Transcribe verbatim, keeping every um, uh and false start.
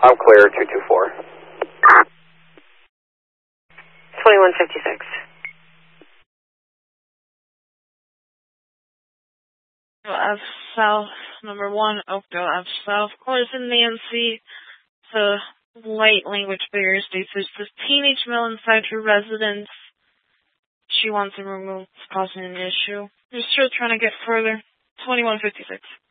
I'm clear, two two four. twenty-one fifty-six. F South, number one, Oakdale F South. Callers in Nancy. The light language barrier states there's this teenage male inside her residence. She wants him removed. It's causing an issue. They're still trying to get further. twenty-one fifty-six.